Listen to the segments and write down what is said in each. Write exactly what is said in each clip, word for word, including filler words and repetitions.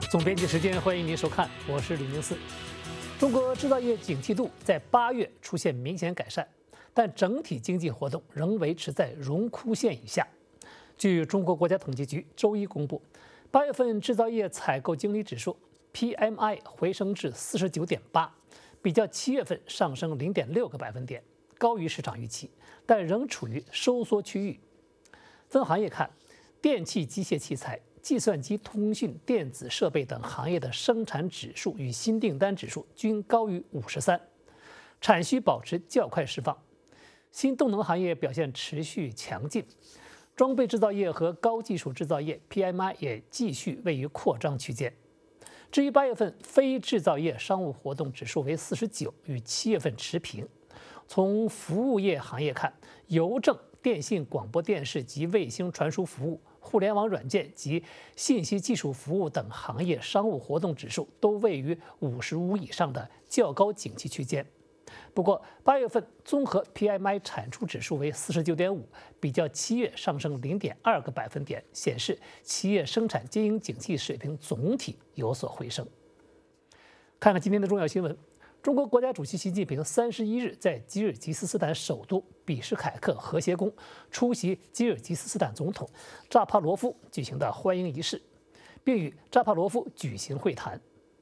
总编辑时间，欢迎您收看，我是李明思。中国制造业景气度在八月出现明显改善，但整体经济活动仍维持在荣枯线以下。据中国国家统计局周一公布，八月份制造业采购经理指数 P M I 回升至四十九点八，比较七月份上升零点六个百分点，高于市场预期，但仍处于收缩区域。分行业看，电气机械器材、计算机通讯、电子设备等行业的生产指数与新订单指数均高于五十三，产需保持较快释放。新动能行业表现持续强劲，装备制造业和高技术制造业 P M I 也继续位于扩张区间。至于八月份非制造业商务活动指数为四十九，与七月份持平。从服务业行业看，邮政、电信、广播电视及卫星传输服务、互联网软件及信息技术服务等行业商务活动指数都位于五十五以上的较高景气区间。不过，八月份综合 P M I 产出指数为四十九点五，比较七月上升零点二个百分点，显示企业生产经营景气水平总体有所回升。看看今天的重要新闻。中国国家主席习近平三十一日在吉尔吉斯斯坦首都比什凯克和谐宫出席吉尔吉斯斯坦总统扎帕罗夫举行的欢迎仪式，并与扎帕罗夫举行会谈。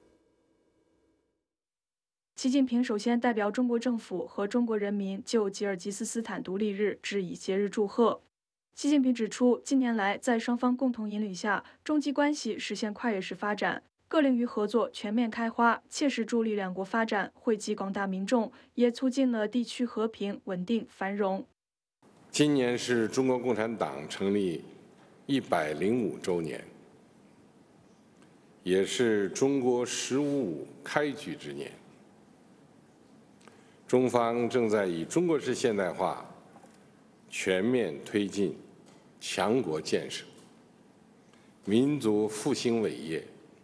习近平首先代表中国政府和中国人民就吉尔吉斯斯坦独立日致以节日祝贺。习近平指出，近年来在双方共同引领下，中吉关系实现跨越式发展。各领域合作全面开花，切实助力两国发展，惠及广大民众，也促进了地区和平、稳定、繁荣。 今年是中国共产党成立一百零五周年，也是中国“十五五”开局之年。中方正在以中国式现代化全面推进强国建设、民族复兴伟业。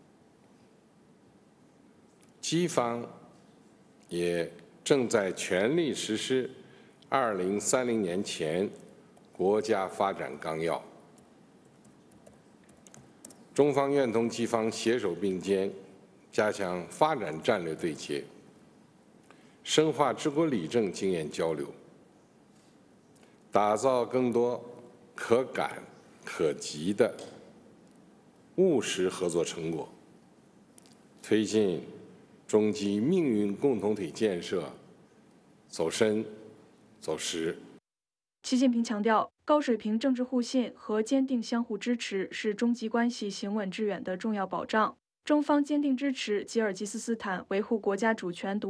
基方也正在全力实施二零三零年前国家发展纲要。中方愿同基方携手并肩，加强发展战略对接，深化治国理政经验交流，打造更多可感可及的务实合作成果，推进中吉命运共同体建设走深走实。 习近平强调，高水平政治互信和坚定相互支持是中吉关系行稳致远的重要保障。中方坚定支持吉尔吉斯斯坦维护国家主权独